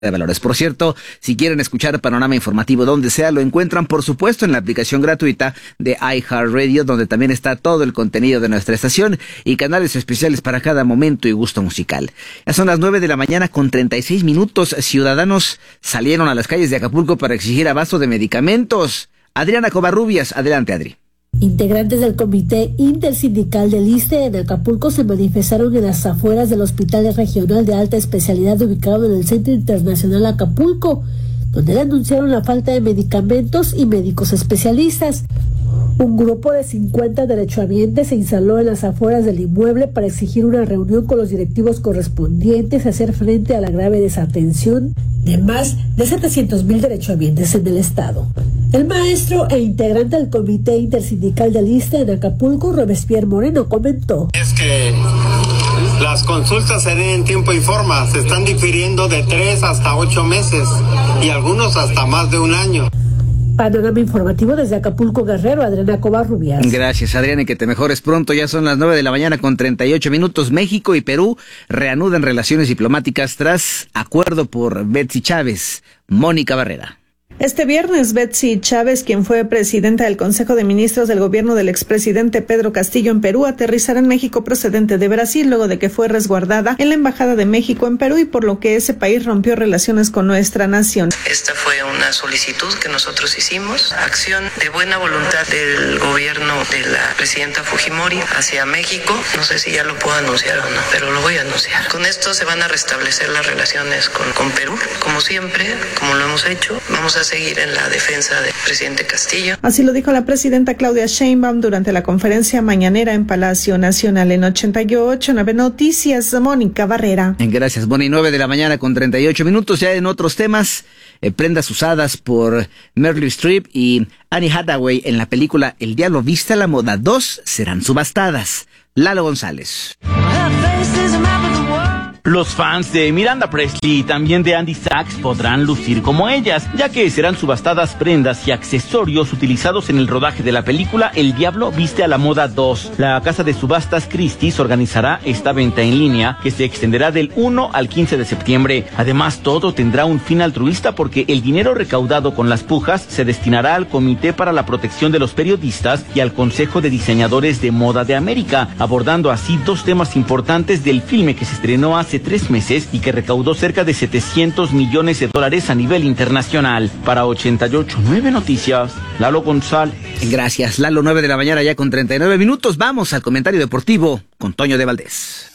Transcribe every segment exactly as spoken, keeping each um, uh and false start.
de valores. Por cierto, si quieren escuchar Panorama Informativo donde sea, lo encuentran por supuesto en la aplicación gratuita de iHeartRadio, donde también está todo el contenido de nuestra estación y canales especiales para cada momento y gusto musical. Ya son las nueve de la mañana con treinta y seis minutos. Ciudadanos salieron a las calles de Acapulco para exigir abasto de medicamentos. Adriana Covarrubias, adelante, Adri. Integrantes del Comité Intersindical del ISSSTE en Acapulco se manifestaron en las afueras del Hospital Regional de Alta Especialidad ubicado en el Centro Internacional Acapulco, donde denunciaron la falta de medicamentos y médicos especialistas. Un grupo de cincuenta derechohabientes se instaló en las afueras del inmueble para exigir una reunión con los directivos correspondientes a hacer frente a la grave desatención de más de setecientos mil derechohabientes en el estado. El maestro e integrante del Comité Intersindical del ISSSTE en Acapulco, Robespierre Moreno, comentó: Es que las consultas se den en tiempo y forma, se están difiriendo de tres hasta ocho meses y algunos hasta más de un año. Panorama Informativo desde Acapulco, Guerrero, Adriana Covarrubias. Gracias, Adriana, y que te mejores pronto. Ya son las nueve de la mañana con treinta y ocho minutos. México y Perú reanudan relaciones diplomáticas tras acuerdo por Betsy Chávez. Mónica Barrera. Este viernes, Betsy Chávez, quien fue presidenta del Consejo de Ministros del gobierno del expresidente Pedro Castillo en Perú, aterrizará en México procedente de Brasil luego de que fue resguardada en la Embajada de México en Perú y por lo que ese país rompió relaciones con nuestra nación. Esta fue una solicitud que nosotros hicimos, acción de buena voluntad del gobierno de la presidenta Fujimori hacia México. No sé si ya lo puedo anunciar o no, pero lo voy a anunciar. Con esto se van a restablecer las relaciones con, con Perú, como siempre, como lo hemos hecho. Vamos a seguir en la defensa del presidente Castillo. Así lo dijo la presidenta Claudia Sheinbaum durante la conferencia mañanera en Palacio Nacional. En ochenta y ocho nueve Noticias, Mónica Barrera. Gracias, Moni. nueve de la mañana con treinta y ocho minutos. Ya en otros temas, eh, prendas usadas por Meryl Streep y Annie Hathaway en la película El Diablo Viste a la Moda dos serán subastadas. Lalo González. Los fans de Miranda Presley y también de Andy Sachs podrán lucir como ellas, ya que serán subastadas prendas y accesorios utilizados en el rodaje de la película El Diablo Viste a la Moda dos. La casa de subastas Christie's organizará esta venta en línea, que se extenderá del uno al quince de septiembre. Además, todo tendrá un fin altruista porque el dinero recaudado con las pujas se destinará al Comité para la Protección de los Periodistas y al Consejo de Diseñadores de Moda de América, abordando así dos temas importantes del filme que se estrenó hace Hace tres meses y que recaudó cerca de setecientos millones de dólares a nivel internacional. Para ochenta y ocho nueve Noticias, Lalo González. Gracias, Lalo. Nueve de la mañana ya con treinta y nueve minutos. Vamos al comentario deportivo con Toño de Valdés.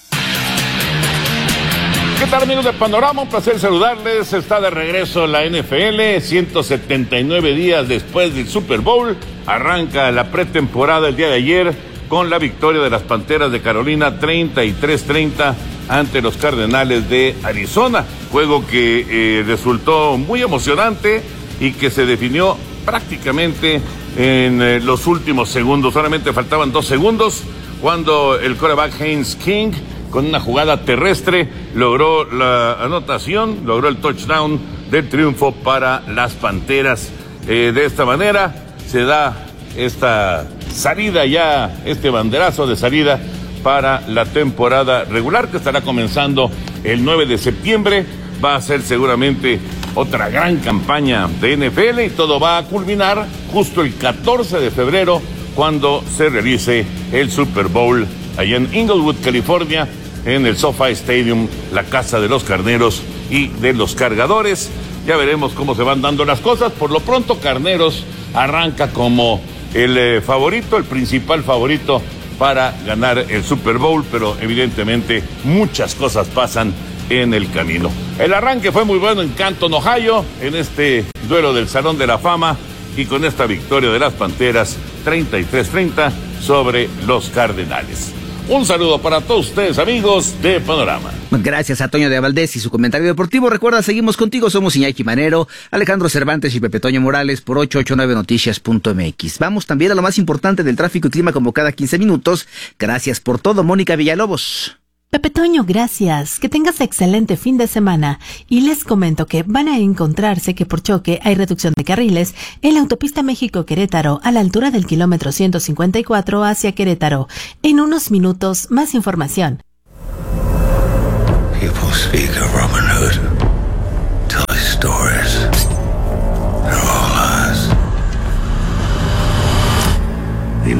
¿Qué tal, amigos de Panorama? Un placer saludarles. Está de regreso la N F L, ciento setenta y nueve días después del Super Bowl. Arranca la pretemporada el día de ayer con la victoria de las Panteras de Carolina treinta y tres treinta ante los Cardenales de Arizona. Juego que eh, resultó muy emocionante y que se definió prácticamente en eh, los últimos segundos. Solamente faltaban dos segundos cuando el quarterback Haynes King, con una jugada terrestre, logró la anotación, logró el touchdown del triunfo para las Panteras. Eh, de esta manera se da esta salida ya, este banderazo de salida para la temporada regular que estará comenzando el nueve de septiembre. Va a ser seguramente otra gran campaña de N F L y todo va a culminar justo el catorce de febrero cuando se realice el Super Bowl allá en Inglewood, California, en el SoFi Stadium, la casa de los carneros y de los cargadores. Ya veremos cómo se van dando las cosas. Por lo pronto, Carneros arranca como el eh, favorito, el principal favorito para ganar el Super Bowl, pero evidentemente muchas cosas pasan en el camino. El arranque fue muy bueno en Canton, Ohio, en este duelo del Salón de la Fama, y con esta victoria de las Panteras treinta y tres treinta sobre los Cardenales. Un saludo para todos ustedes, amigos de Panorama. Gracias a Toño de Valdés y su comentario deportivo. Recuerda, seguimos contigo, somos Iñaki Manero, Alejandro Cervantes y Pepe Toño Morales por ochocientos ochenta y nueve noticias punto m x. Vamos también a lo más importante del tráfico y clima como cada quince minutos. Gracias por todo, Mónica Villalobos. Pepe Toño, gracias. Que tengas excelente fin de semana. Y les comento que van a encontrarse que por choque hay reducción de carriles en la autopista México-Querétaro a la altura del kilómetro ciento cincuenta y cuatro hacia Querétaro. En unos minutos, más información. People speak of Robin Hood till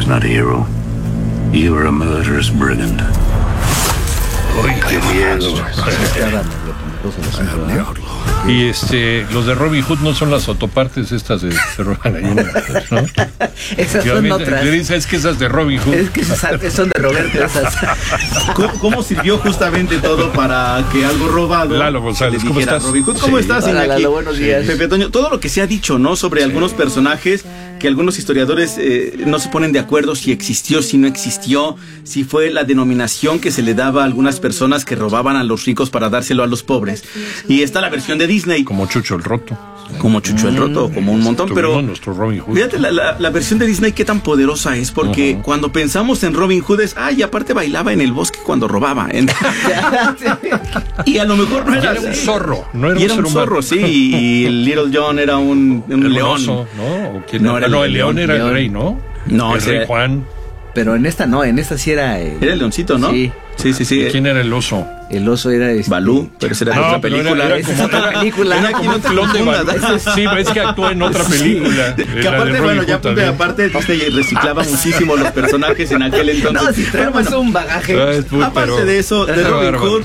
was not a hero. You were a murderous brigand. Uy, qué miedo. Y este, los de Robin Hood no son las autopartes estas de, de roban gallina, ¿no? Esas son mí, otras. Es que esas de Robin Hood. Es que esas son de Roberto esas. ¿Cómo, ¿Cómo sirvió justamente todo para que algo robado Lalo González, ¿cómo estás? Robin Hood? ¿Cómo sí. estás, Hola, Iñaki? Lalo, buenos días. Pepe Toño, todo lo que se ha dicho, ¿no? Sobre sí. algunos personajes que algunos historiadores eh, no se ponen de acuerdo si existió, si no existió, si fue la denominación que se le daba a algunas personas que robaban a los ricos para dárselo a los pobres. Y está la versión de Disney. Como Chucho el Roto. Como Chucho el Roto, como un montón, pero nuestro Robin Hood. Fíjate la, la, la versión de Disney qué tan poderosa es, porque uh-huh. cuando pensamos en Robin Hood es, ay, aparte bailaba en el bosque cuando robaba. Y a lo mejor no era, era un zorro, no era, y era un, un zorro, sí, y el Little John era un, un el león. Oso, ¿no? ¿O quién no, era, no, el león, león era el rey, ¿no? No, el rey era, Juan. Pero en esta no, en esta sí era... Eh, era el leoncito, ¿no? Sí. Sí, sí, sí. ¿Quién era el oso? El oso era este... Balú, pero esa era no, otra película. Era, era esa es otra película. Era como un clon de Balú. Sí, es que actuó en otra película. Sí. Que aparte, bueno, ya punto de aparte, Disney reciclaba muchísimo los personajes en aquel entonces. No, si traemos bueno, un bagaje. Ay, muy, aparte de eso, de Robin Hood,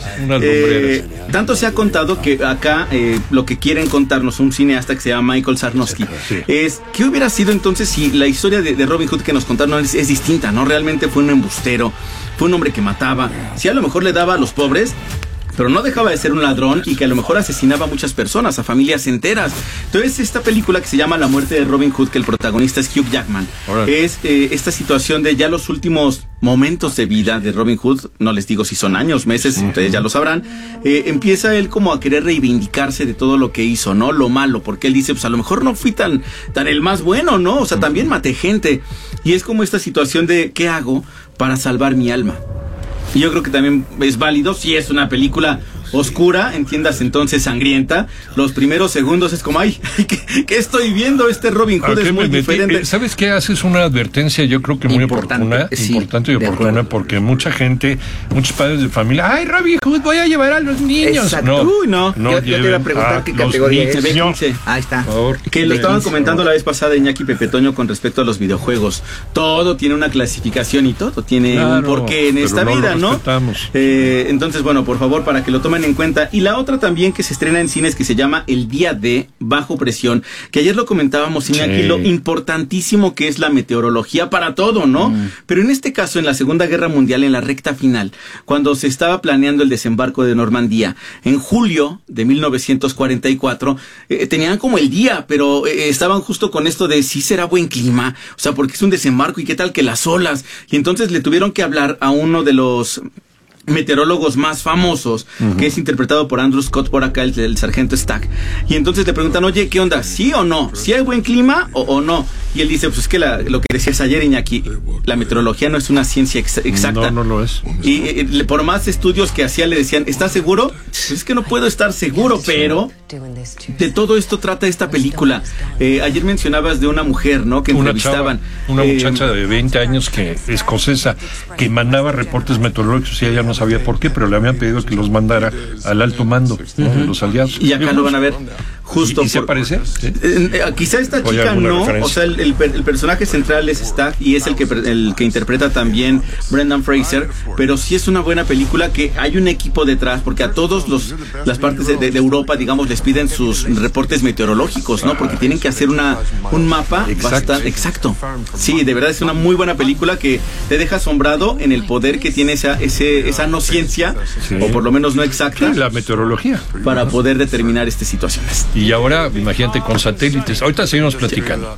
eh, tanto se ha contado que acá eh, lo que quieren contarnos un cineasta que se llama Michael Sarnowski sí. es ¿qué hubiera sido entonces si la historia de, de Robin Hood que nos contaron es, es distinta, ¿no? Realmente fue un embustero, fue un hombre que mataba, si a lo mejor le daba a los pobres, pero no dejaba de ser un ladrón y que a lo mejor asesinaba a muchas personas, a familias enteras. Entonces esta película que se llama La muerte de Robin Hood, que el protagonista es Hugh Jackman, right. es eh, esta situación de ya los últimos momentos de vida de Robin Hood, no les digo si son años, meses, uh-huh. ustedes ya lo sabrán, eh, empieza él como a querer reivindicarse de todo lo que hizo, ¿no? Lo malo, porque él dice, pues a lo mejor no fui tan, tan el más bueno, ¿no? O sea, uh-huh. también maté gente. Y es como esta situación de, ¿qué hago para salvar mi alma? Y yo creo que también es válido, si es una película oscura, entiendas entonces sangrienta, los primeros segundos es como, ay, ¿qué, qué estoy viendo? Este Robin Hood es muy diferente. ¿Sabes qué? Haces una advertencia, yo creo que muy importante, oportuna, sí, importante y oportuna, porque mucha gente, muchos padres de familia, ay, Robin Hood, voy a llevar a los niños. Exacto. No, Uy, no. no yo, yo te iba a preguntar qué categoría es. quince. Ahí está. Que lo estaban comentando la vez pasada Iñaki y Pepe Toño con respecto a los videojuegos. Todo tiene una clasificación y todo tiene claro, un porqué en esta no vida, ¿no? Eh, entonces, bueno, por favor, para que lo tomen en cuenta. Y la otra también que se estrena en cines que se llama El Día de Bajo Presión, que ayer lo comentábamos, Iñaki, sí. lo importantísimo que es la meteorología para todo, ¿no? Mm. Pero en este caso, en la Segunda Guerra Mundial, en la recta final, cuando se estaba planeando el desembarco de Normandía, en julio de mil novecientos cuarenta y cuatro, eh, tenían como el día, pero eh, estaban justo con esto de si será buen clima, o sea, porque es un desembarco y qué tal que las olas, y entonces le tuvieron que hablar a uno de los meteorólogos más famosos, uh-huh. que es interpretado por Andrew Scott por acá, el, el sargento Stack, y entonces le preguntan, oye, ¿qué onda? ¿Sí o no? ¿Sí hay buen clima o, o no? Y él dice, pues es que la, lo que decías ayer, Iñaki, la meteorología no es una ciencia ex- exacta. No, no lo es. Y eh, por más estudios que hacía le decían, ¿estás seguro? Pues es que no puedo estar seguro, pero de todo esto trata esta película. Eh, ayer mencionabas de una mujer, ¿no? Que una entrevistaban. Chava, una eh, muchacha de veinte años que escocesa, que mandaba reportes meteorológicos y ella no sabía por qué, pero le habían pedido que los mandara al alto mando, ¿no? uh-huh. de los aliados. Y acá lo van a ver. Justo ¿Y, y se por, parece? ¿Sí? Eh, eh, quizá esta chica no, referencia? O sea, el, el, el personaje central es Stack y es el que el que interpreta también Brendan Fraser, pero sí es una buena película que hay un equipo detrás, porque a todos los las partes de, de, de Europa, digamos, les piden sus reportes meteorológicos, ¿no? Porque tienen que hacer una un mapa exacto. bastante exacto. Sí, de verdad es una muy buena película que te deja asombrado en el poder que tiene esa ese esa no ciencia, sí. o por lo menos no exacta, sí, la meteorología, para poder determinar estas situaciones. Y ahora, imagínate, con satélites. Ahorita seguimos platicando.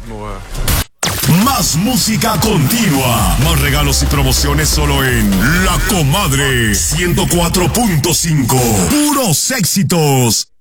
Más música continua. Más regalos y promociones solo en La Comadre ciento cuatro punto cinco. Puros éxitos.